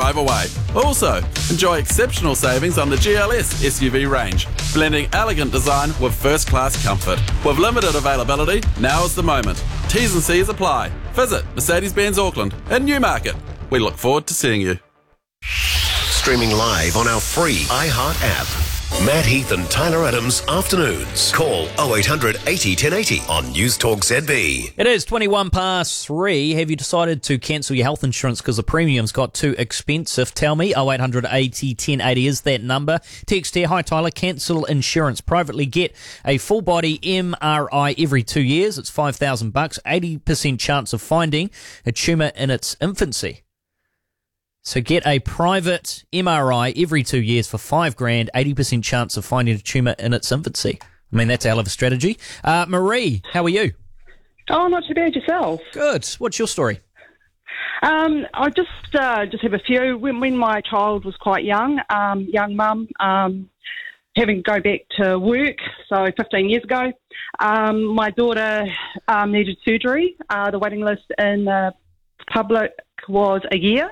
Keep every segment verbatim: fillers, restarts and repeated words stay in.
drive away. Also, enjoy exceptional savings on the G L S S U V range, blending elegant design with first-class comfort. With limited availability, now is the moment. T's and C's apply. Visit Mercedes-Benz Auckland in Newmarket. We look forward to seeing you. Streaming live on our free iHeart app. Matt Heath and Tyler Adams Afternoons. Call oh eight hundred eighty ten eighty on News Talk Z B. It is twenty-one past three. Have you decided to cancel your health insurance because the premiums got too expensive? Tell me. oh eight hundred eighty ten eighty is that number. Text here. Hi Tyler. Cancel insurance. Privately get a full body M R I every two years. It's five thousand bucks. eighty percent chance of finding a tumour in its infancy. So get a private M R I every two years for five grand, eighty percent chance of finding a tumour in its infancy. I mean, that's a hell of a strategy. Uh, Marie, how are you? Oh, not too bad yourself. Good. What's your story? Um, I just uh, just have a few. When, when my child was quite young, um, young mum, um, having to go back to work, so fifteen years ago, um, my daughter um, needed surgery. Uh, the waiting list in the public was a year.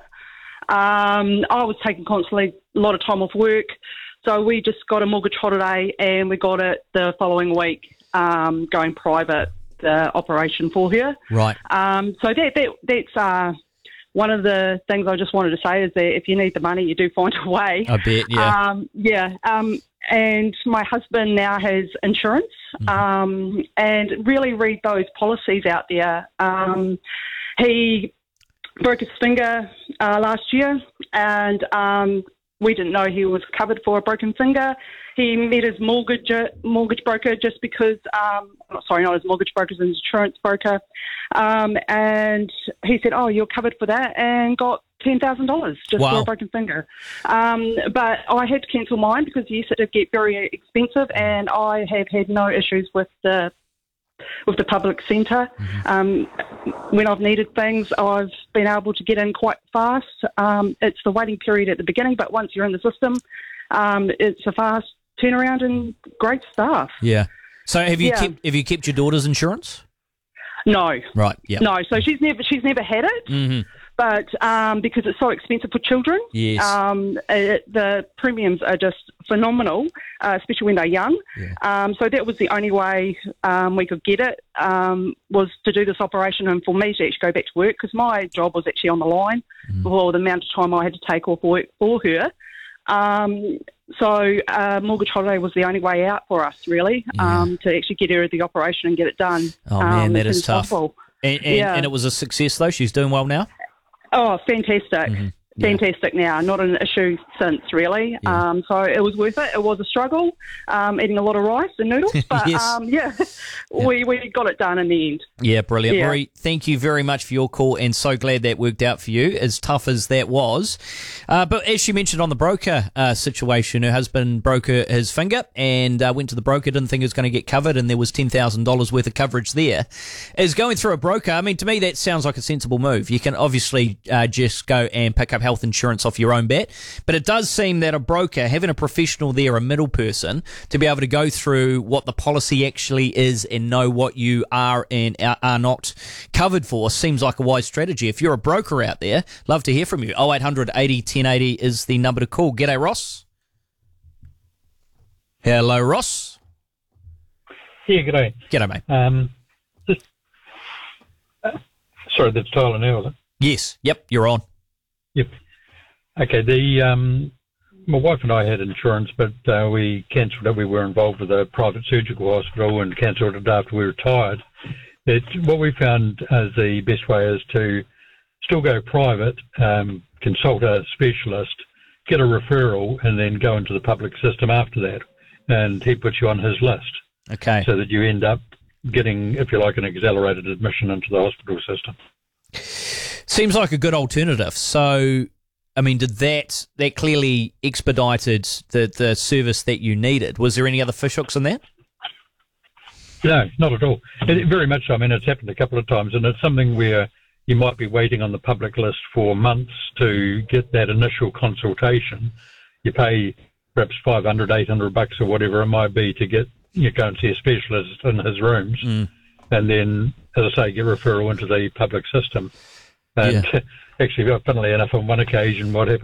Um, I was taking constantly a lot of time off work, so we just got a mortgage holiday and we got it the following week, um, going private, the operation for her. Right. Um, so that, that that's uh, one of the things I just wanted to say is that if you need the money, you do find a way. I bet, yeah. Um, yeah. Um, and my husband now has insurance, mm-hmm. um, and really read those policies out there. Um, he broke his finger uh, last year, and um, we didn't know he was covered for a broken finger. He met his mortgage mortgage broker just because, um, sorry, not his mortgage broker, his insurance broker, um, and he said, "Oh, you're covered for that," and got ten thousand dollars just wow. for a broken finger. Um, but I had to cancel mine because yes, it did get very expensive, and I have had no issues with the with the public centre. Mm-hmm. Um, when I've needed things, I've been able to get in quite fast. Um, it's the waiting period at the beginning, but once you're in the system, um, it's a fast turnaround and great staff. Yeah. So have you yeah. kept have you kept your daughter's insurance? No. Right. Yeah. No. So she's never she's never had it. Mm-hmm. But um, because it's so expensive for children, yes. um, it, the premiums are just phenomenal, uh, especially when they're young. Yeah. Um, so that was the only way um, we could get it, um, was to do this operation and for me to actually go back to work because my job was actually on the line mm. for the amount of time I had to take off work for her. Um, so uh, mortgage holiday was the only way out for us, really, yeah. um, to actually get her the operation and get it done. Oh, man, um, that is tough. And, and, yeah. and it was a success, though? She's doing well now? Oh, fantastic. Mm-hmm. Yeah. Fantastic now. Not an issue since, really. Yeah. Um, so it was worth it. It was a struggle, um, eating a lot of rice and noodles. But, yes. um, yeah, yeah, we, we got it done in the end. Yeah, brilliant. Yeah. Marie, thank you very much for your call and so glad that worked out for you, as tough as that was. Uh, but as she mentioned on the broker uh, situation, her husband broke her, his finger and uh, went to the broker, didn't think it was going to get covered, and there was ten thousand dollars worth of coverage there. Is going through a broker, I mean, to me, that sounds like a sensible move. You can obviously uh, just go and pick up health insurance off your own bat, but it does seem that a broker, having a professional there, a middle person, to be able to go through what the policy actually is and know what you are and are not covered for, seems like a wise strategy. If you're a broker out there, love to hear from you. oh eight hundred eighty ten eighty is the number to call. G'day, Ross. Hello, Ross. Yeah, g'day. G'day, mate. Um, just, uh, sorry, that's Tyler now, is it? Yes. Yep, you're on. Yep. Okay, the um, my wife and I had insurance, but uh, we cancelled it. We were involved with a private surgical hospital and cancelled it after we retired. It, what we found as the best way is to still go private, um, consult a specialist, get a referral, and then go into the public system after that. And he puts you on his list. Okay. So that you end up getting, if you like, an accelerated admission into the hospital system. Seems like a good alternative. So, I mean, did that, that clearly expedited the, the service that you needed. Was there any other fishhooks in that? No, not at all. It, very much so. I mean, it's happened a couple of times, and it's something where you might be waiting on the public list for months to get that initial consultation. You pay perhaps five hundred, eight hundred bucks or whatever it might be to get, you go and see a specialist in his rooms, mm. and then, as I say, get referral into the public system. And yeah. actually, funnily enough, on one occasion, what happened